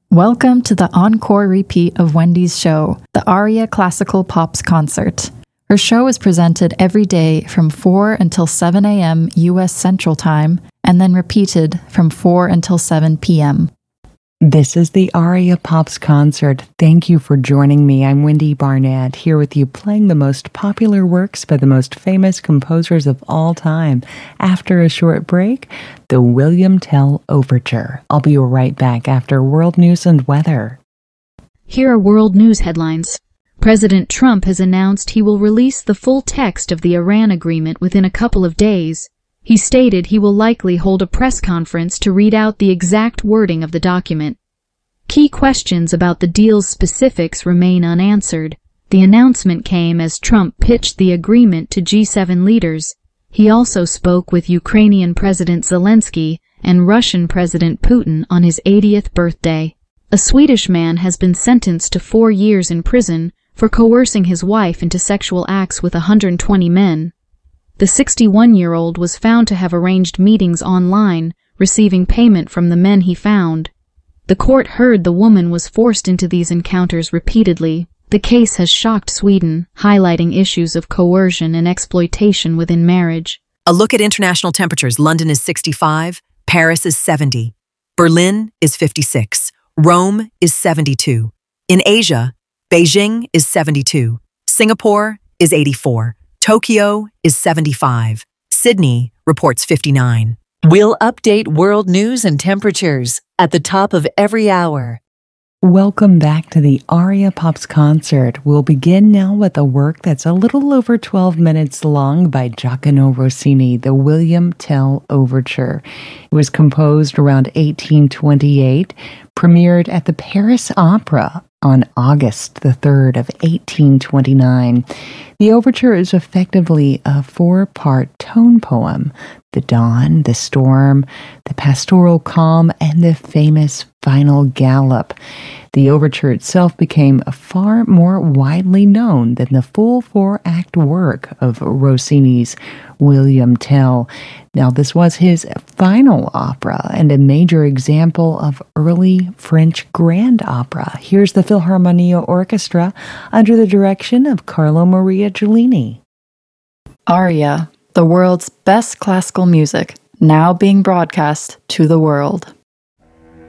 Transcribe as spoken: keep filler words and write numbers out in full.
Welcome to the encore repeat of Wendy's show, the Aria Classical Pops Concert. Her show is presented every day from four until seven a.m. U S Central Time, and then repeated from four until seven p.m. This is the Aria Pops Concert. Thank you for joining me. I'm Wendy Barnett, here with you playing the most popular works by the most famous composers of all time. After a short break, the William Tell Overture. I'll be right back after world news and weather. Here are world news headlines. President Trump has announced he will release the full text of the Iran agreement within a couple of days. He stated he will likely hold a press conference to read out the exact wording of the document. Key questions about the deal's specifics remain unanswered. The announcement came as Trump pitched the agreement to G seven leaders. He also spoke with Ukrainian President Zelensky and Russian President Putin on his eightieth birthday. A Swedish man has been sentenced to four years in prison for coercing his wife into sexual acts with one hundred twenty men. The sixty-one-year-old was found to have arranged meetings online, receiving payment from the men he found. The court heard the woman was forced into these encounters repeatedly. The case has shocked Sweden, highlighting issues of coercion and exploitation within marriage. A look at international temperatures. London is sixty-five, Paris is seventy, Berlin is fifty-six, Rome is seventy-two. In Asia, Beijing is seventy-two, Singapore is eighty-four, Tokyo is seventy-five. Sydney reports fifty-nine. We'll update world news and temperatures at the top of every hour. Welcome back to the Aria Pops Concert. We'll begin now with a work that's a little over twelve minutes long by Gioacchino Rossini, the William Tell Overture. It was composed around eighteen twenty-eight, premiered at the Paris Opera on August the third of eighteen twenty-nine. The overture is effectively a four-part tone poem: the dawn, the storm, the pastoral calm, and the famous final gallop. The overture itself became far more widely known than the full four-act work of Rossini's William Tell. Now, this was his final opera and a major example of early French grand opera. Here's the Philharmonia Orchestra under the direction of Carlo Maria Giulini. Aria, the world's best classical music, now being broadcast to the world.